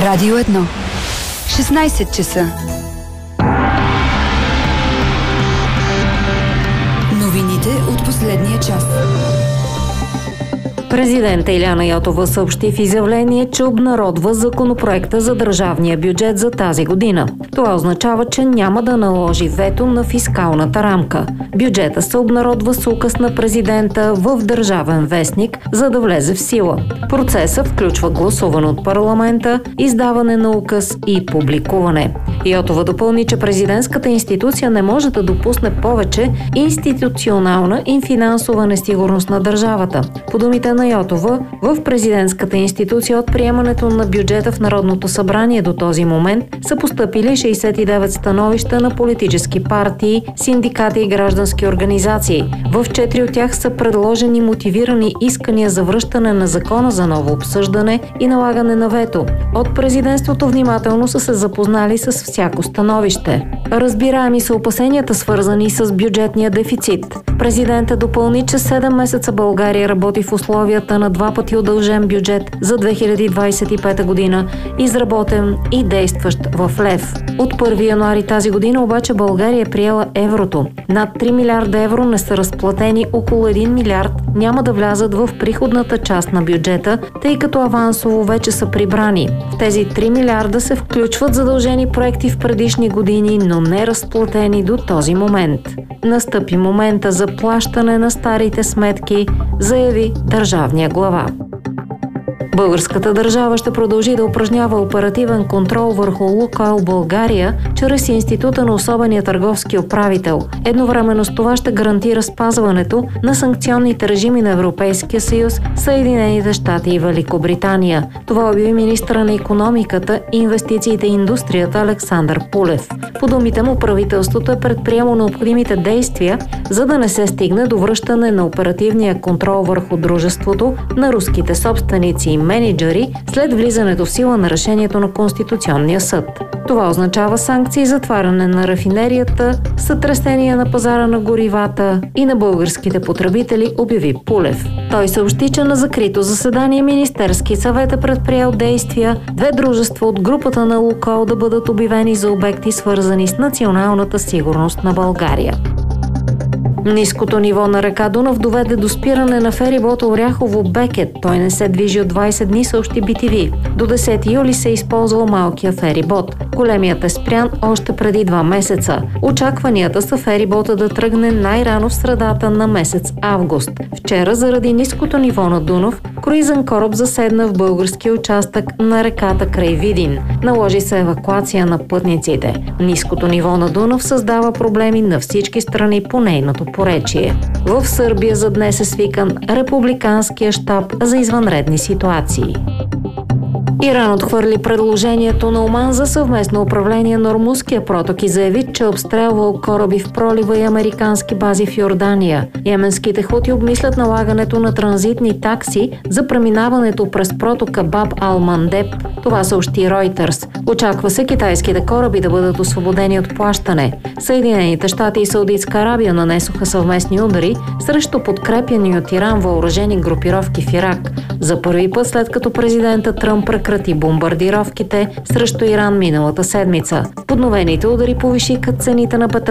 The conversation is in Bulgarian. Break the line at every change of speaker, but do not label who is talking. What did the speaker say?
Радио 1. 16 часа. Новините от последния час.
Президентът Илияна Йотова съобщи в изявление, че обнародва законопроекта за държавния бюджет за тази година. Това означава, че няма да наложи вето на фискалната рамка. Бюджета се обнародва с указ на президента в Държавен вестник, за да влезе в сила. Процесът включва гласуване от парламента, издаване на указ и публикуване. Йотова допълни, че президентската институция не може да допусне повече институционална и финансова несигурност на държавата. По думите на Йотова, в президентската институция от приемането на бюджета в Народното събрание до този момент са постъпили 69 становища на политически партии, синдикати и граждански организации. В 4 от тях са предложени мотивирани искания за връщане на закона за ново обсъждане и налагане на вето. От президентството внимателно са се запознали с всяко становище. Разбираеми са опасенията, свързани с бюджетния дефицит. Президентът допълни, че 7 месеца България работи в условията на 2 пъти удължен бюджет за 2025 година, изработен и действащ в лев. От 1 януари тази година обаче България е приела еврото. Над 3 милиарда евро не са разплатени, около 1 милиард няма да влязат в приходната част на бюджета, тъй като авансово вече са прибрани. В тези 3 милиарда се включват задължени проекти в предишни години, но не разплатени до този момент. Настъпи момента за плащане на старите сметки, заяви държавния глава. Българската държава ще продължи да упражнява оперативен контрол върху Лукойл България чрез Института на особения търговски управител. Едновременно с това ще гарантира спазването на санкционните режими на Европейския съюз, Съединените щати и Великобритания. Това обяви министъра на икономиката, инвестициите и индустрията Александър Пулев. По думите му, правителството е предприело необходимите действия, за да не се стигне до връщане на оперативния контрол върху дружеството на руските собственици и менеджери след влизането в сила на решението на Конституционния съд. Това означава санкции, затваряне на рафинерията, сътресение на пазара на горивата и на българските потребители, обяви Пулев. Той съобщи, че на закрито заседание Министерски съвет е предприел действия 2 дружества от групата на Лукойл да бъдат обявени за обекти, свързани с националната сигурност на България. Ниското ниво на река Дунав доведе до спиране на ферибота Оряхово-Бекет. Той не се движи от 20 дни, съобщи BTV. До 10 юли се е използвал малкия ферибот. Големият е спрян още преди 2 месеца. Очакванията са ферибота да тръгне най-рано в средата на месец август. Вчера, заради ниското ниво на Дунав, круизен кораб заседна в българския участък на реката край Видин. Наложи се евакуация на пътниците. Ниското ниво на Дунав създава проблеми на всички страни по нейното поречие. В Сърбия за днес е свикан Републиканския щаб за извънредни ситуации. Иран отхвърли предложението на Оман за съвместно управление на Ормузския проток и заяви, че обстрелвал кораби в пролива и американски бази в Йордания. Йеменските хути обмислят налагането на транзитни такси за преминаването през протока Баб ал-Мандеб. Това съобщи Reuters. Очаква се китайските кораби да бъдат освободени от плащане. Съединените щати и Саудитска Арабия нанесоха съвместни удари срещу подкрепяни от Иран въоръжени групировки в Ирак. За първи път след като президентът Тръмп прекрати бомбардировките срещу Иран миналата седмица. Подновените удари повишиха цените на петрола